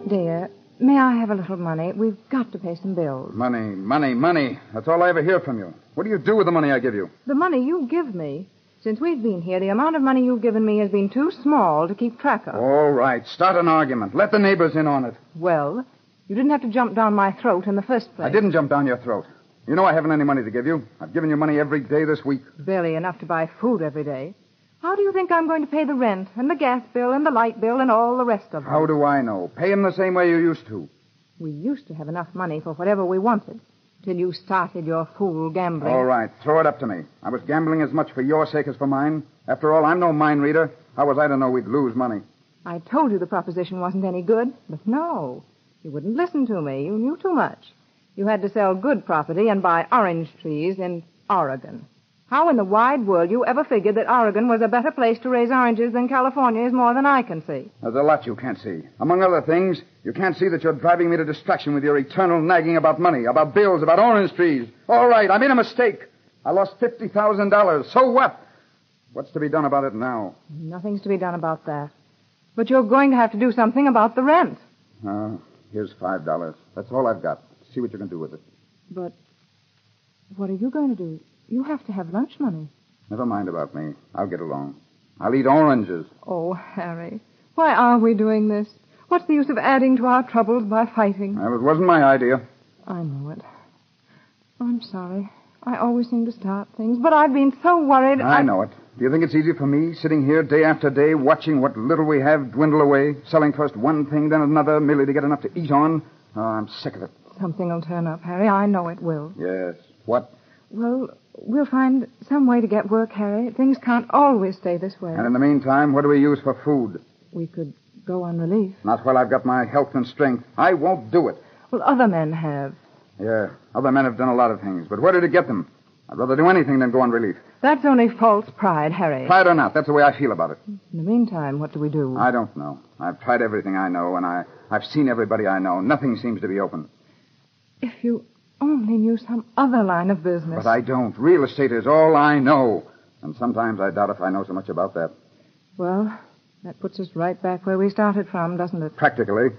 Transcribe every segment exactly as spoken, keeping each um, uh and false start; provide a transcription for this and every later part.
Dear, may I have a little money? We've got to pay some bills. Money, money, money. That's all I ever hear from you. What do you do with the money I give you? The money you give me? Since we've been here, the amount of money you've given me has been too small to keep track of. All right. Start an argument. Let the neighbors in on it. Well, you didn't have to jump down my throat in the first place. I didn't jump down your throat. You know I haven't any money to give you. I've given you money every day this week. Barely enough to buy food every day. How do you think I'm going to pay the rent and the gas bill and the light bill and all the rest of them? How do I know? Pay him the same way you used to. We used to have enough money for whatever we wanted. Till you started your fool gambling. All right. Throw it up to me. I was gambling as much for your sake as for mine. After all, I'm no mind reader. How was I to know we'd lose money? I told you the proposition wasn't any good, but no. You wouldn't listen to me. You knew too much. You had to sell good property and buy orange trees in Oregon. How in the wide world you ever figured that Oregon was a better place to raise oranges than California is more than I can see. There's a lot you can't see. Among other things, you can't see that you're driving me to distraction with your eternal nagging about money, about bills, about orange trees. All right, I made a mistake. I lost fifty thousand dollars. So what? What's to be done about it now? Nothing's to be done about that. But you're going to have to do something about the rent. Uh, here's five dollars. That's all I've got. See what you can do with it. But what are you going to do? You have to have lunch money. Never mind about me. I'll get along. I'll eat oranges. Oh, Harry, why are we doing this? What's the use of adding to our troubles by fighting? Well, it wasn't my idea. I know it. I'm sorry. I always seem to start things, but I've been so worried. I I know it. Do you think it's easy for me, sitting here day after day, watching what little we have dwindle away, selling first one thing, then another, merely to get enough to eat on? Oh, I'm sick of it. Something will turn up, Harry. I know it will. Yes. What? Well, we'll find some way to get work, Harry. Things can't always stay this way. And in the meantime, what do we use for food? We could go on relief. Not while I've got my health and strength. I won't do it. Well, other men have. Yeah, other men have done a lot of things, but where did it get them? I'd rather do anything than go on relief. That's only false pride, Harry. Pride or not, that's the way I feel about it. In the meantime, what do we do? I don't know. I've tried everything I know, and I, I've seen everybody I know. Nothing seems to be open. If you only knew some other line of business. But I don't. Real estate is all I know. And sometimes I doubt if I know so much about that. Well, that puts us right back where we started from, doesn't it? Practically.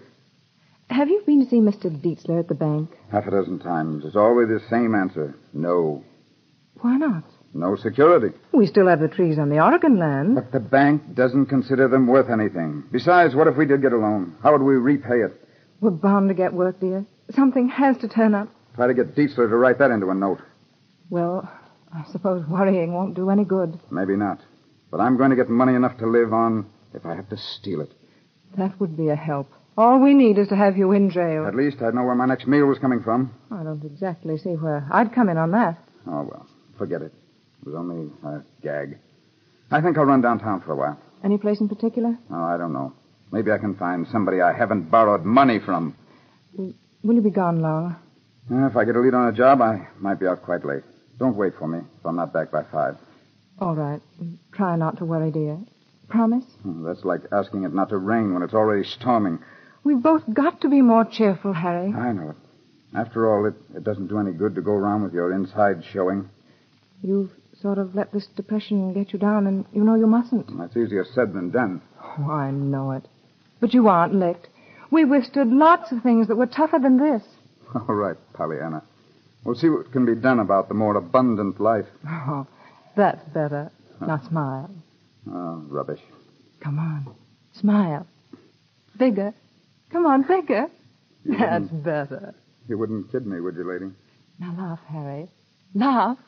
Have you been to see Mister Dietzler at the bank? Half a dozen times. It's always the same answer. No. Why not? No security. We still have the trees on the Oregon land. But the bank doesn't consider them worth anything. Besides, what if we did get a loan? How would we repay it? We're bound to get work, dear. Something has to turn up. Try to get Dietzler to write that into a note. Well, I suppose worrying won't do any good. Maybe not. But I'm going to get money enough to live on if I have to steal it. That would be a help. All we need is to have you in jail. At least I'd know where my next meal was coming from. I don't exactly see where I'd come in on that. Oh, well, forget it. It was only a gag. I think I'll run downtown for a while. Any place in particular? Oh, I don't know. Maybe I can find somebody I haven't borrowed money from. Will, will you be gone long? Uh, if I get a lead on a job, I might be out quite late. Don't wait for me if I'm not back by five. All right. Try not to worry, dear. Promise? Hmm, that's like asking it not to rain when it's already storming. We've both got to be more cheerful, Harry. I know it. After all, it, it doesn't do any good to go around with your inside showing. You've sort of let this depression get you down, and you know you mustn't. That's easier said than done. Oh, I know it. But you aren't licked. We withstood lots of things that were tougher than this. All right, Pollyanna. We'll see what can be done about the more abundant life. Oh, that's better. Now smile. Oh, rubbish. Come on. Smile. Bigger. Come on, bigger. You That's wouldn't- better. You wouldn't kid me, would you, lady? Now laugh, Harry. Laugh.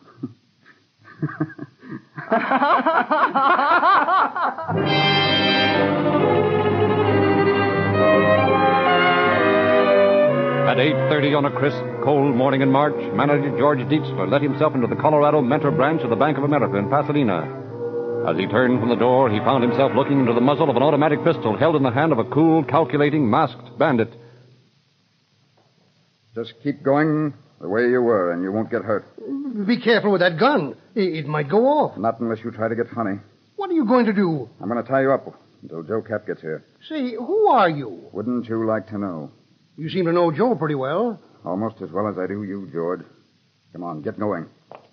At eight thirty on a crisp, cold morning in March, manager George Dietzler let himself into the Colorado Mentor branch of the Bank of America in Pasadena. As he turned from the door, he found himself looking into the muzzle of an automatic pistol held in the hand of a cool, calculating, masked bandit. Just keep going the way you were, and you won't get hurt. Be careful with that gun. It, it might go off. Not unless you try to get funny. What are you going to do? I'm going to tie you up until Joe Cap gets here. Say, who are you? Wouldn't you like to know? You seem to know Joe pretty well. Almost as well as I do you, George. Come on, get going.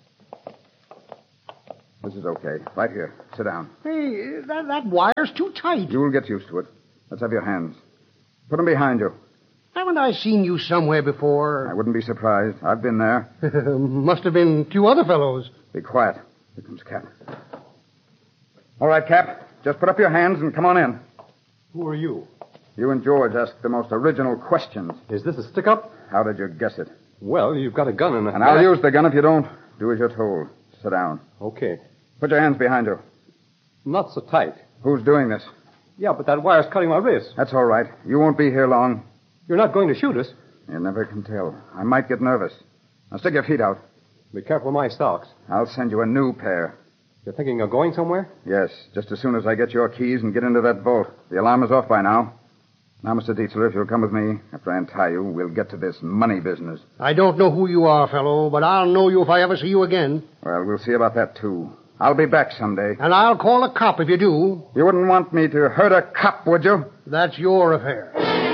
This is okay. Right here. Sit down. Hey, that, that wire's too tight. You'll get used to it. Let's have your hands. Put them behind you. Haven't I seen you somewhere I before? wouldn't be surprised. I've been there. Must have been two other fellows. Be quiet. Here comes Cap. All right, Cap. Just put up your hands and come on in. Who are you? You and George asked the most original questions. Is this a stick-up? How did you guess it? Well, you've got a gun in the... And I'll use the gun if you don't. Do as you're told. Sit down. Okay. Put your hands behind you. Not so tight. Who's doing this? Yeah, but that wire's cutting my wrist. That's all right. You won't be here long. You're not going to shoot us. You never can tell. I might get nervous. Now stick your feet out. Be careful of my socks. I'll send you a new pair. You're thinking of going somewhere? Yes, just as soon as I get your keys and get into that vault. The alarm is off by now. Now, Mister Dietzler, if you'll come with me, after I untie you, we'll get to this money business. I don't know who you are, fellow, but I'll know you if I ever see you again. Well, we'll see about that, too. I'll be back someday. And I'll call a cop if you do. You wouldn't want me to hurt a cop, would you? That's your affair.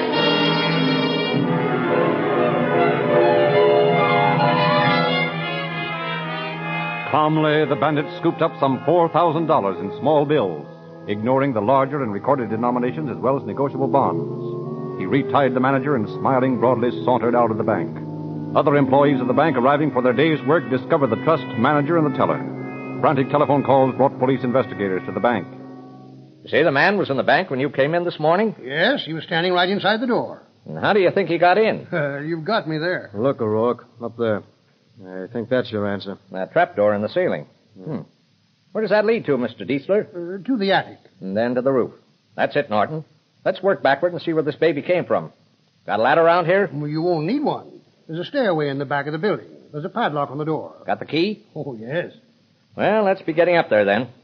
Calmly, the bandit scooped up some four thousand dollars in small bills, ignoring the larger and recorded denominations as well as negotiable bonds. He retied the manager and, smiling broadly, sauntered out of the bank. Other employees of the bank arriving for their day's work discovered the trust manager and the teller. Frantic telephone calls brought police investigators to the bank. You say the man was in the bank when you came in this morning? Yes, he was standing right inside the door. And how do you think he got in? Uh, you've got me there. Look, O'Rourke, up there. I think that's your answer. That trapdoor in the ceiling. Hmm. Where does that lead to, Mister Dietzler? Uh, to the attic. And then to the roof. That's it, Norton. Let's work backward and see where this baby came from. Got a ladder around here? Well, you won't need one. There's a stairway in the back of the building. There's a padlock on the door. Got the key? Oh, yes. Well, let's be getting up there then.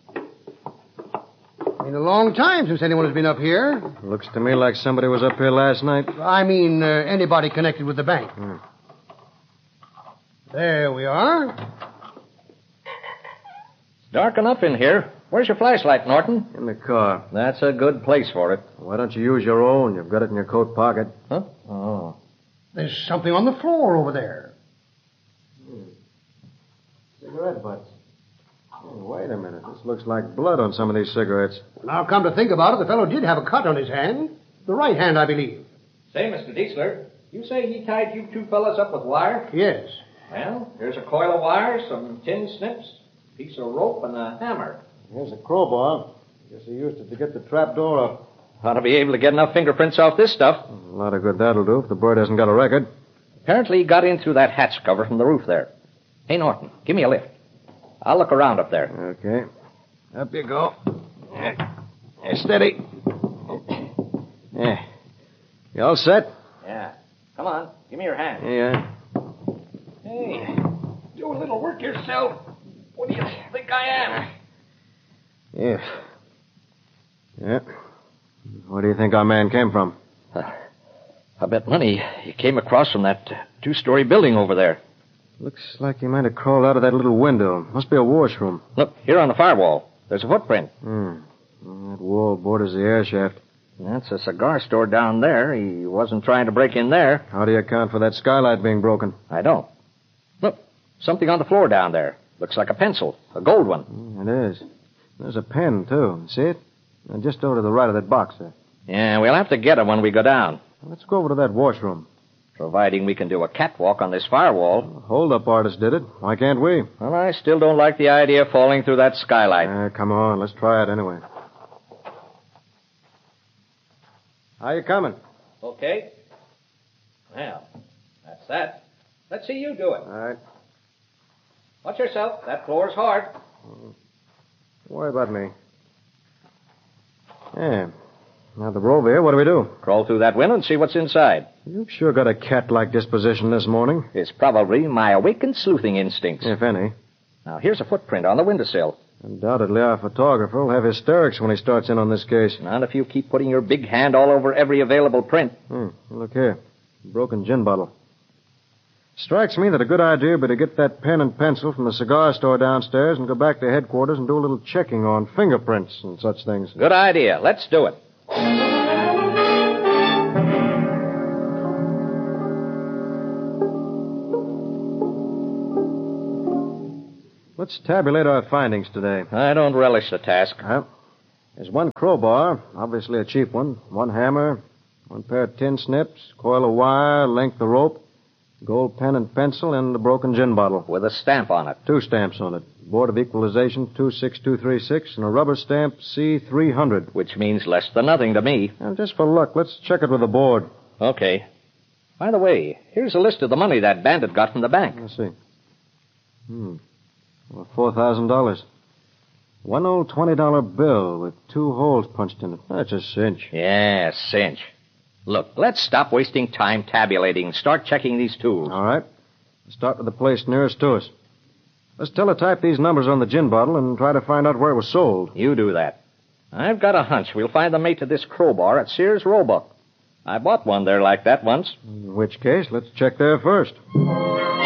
Been a long time since anyone has been up here. Looks to me like somebody was up here last night. I mean, uh, anybody connected with the bank. Hmm. There we are. It's dark enough in here. Where's your flashlight, Norton? In the car. That's a good place for it. Why don't you use your own? You've got it in your coat pocket. Huh? Oh. There's something on the floor over there. Cigarette butts. Oh, wait a minute. This looks like blood on some of these cigarettes. Now, come to think about it, the fellow did have a cut on his hand. The right hand, I believe. Say, Mister Dietzler, you say he tied you two fellas up with wire? Yes. Well, here's a coil of wire, some tin snips, a piece of rope, and a hammer. Here's a crowbar. Guess he used it to get the trap door up. Ought to be able to get enough fingerprints off this stuff. A lot of good that'll do if the bird hasn't got a record. Apparently he got in through that hatch cover from the roof there. Hey, Norton, give me a lift. I'll look around up there. Okay. Up you go. Yeah. Yeah, steady. Yeah. You all set? Yeah. Come on, give me your hand. Yeah. Hey, do a little work yourself. What do you think I am? Yeah. Yeah. Where do you think our man came from? Uh, I bet money he came across from that uh, two-story building over there. Looks like he might have crawled out of that little window. Must be a washroom. Look, here on the firewall. There's a footprint. Hmm. Well, that wall borders the air shaft. That's a cigar store down there. He wasn't trying to break in there. How do you account for that skylight being broken? I don't. Look, something on the floor down there. Looks like a pencil. A gold one. Mm, it is. There's a pen, too. See it? And just over to the right of that box there. Yeah, we'll have to get it when we go down. Let's go over to that washroom. Providing we can do a catwalk on this firewall. The hold-up artist did it. Why can't we? Well, I still don't like the idea of falling through that skylight. Uh, come on, let's try it anyway. How you coming? Okay. Well, that's that. Let's see you do it. All right. Watch yourself. That floor's hard. Don't worry about me. Yeah. Now that we're over here, what do we do? Crawl through that window and see what's inside. You've sure got a cat-like disposition this morning. It's probably my awakened sleuthing instincts. If any. Now, here's a footprint on the windowsill. Undoubtedly, our photographer will have hysterics when he starts in on this case. Not if you keep putting your big hand all over every available print. Hmm. Look here. Broken gin bottle. Strikes me that a good idea would be to get that pen and pencil from the cigar store downstairs and go back to headquarters and do a little checking on fingerprints and such things. Good idea. Let's do it. Let's tabulate our findings today. I don't relish the task. Well, there's one crowbar, obviously a cheap one, one hammer, One pair of tin snips, coil of wire, length of rope, gold pen and pencil, and a broken gin bottle. With a stamp on it. Two stamps on it. Board of Equalization two six two three six and a rubber stamp C three hundred. Which means less than nothing to me. Now, just for luck, let's check it with the board. Okay. By the way, here's a list of the money that bandit got from the bank. Let's see. Hmm. Well, four thousand dollars. One old twenty dollar bill with two holes punched in it. That's a cinch. Yeah, cinch. Look, let's stop wasting time tabulating and start checking these tools. All right. Let's start with the place nearest to us. Let's teletype these numbers on the gin bottle and try to find out where it was sold. You do that. I've got a hunch we'll find the mate to this crowbar at Sears Roebuck. I bought one there like that once. In which case, let's check there first.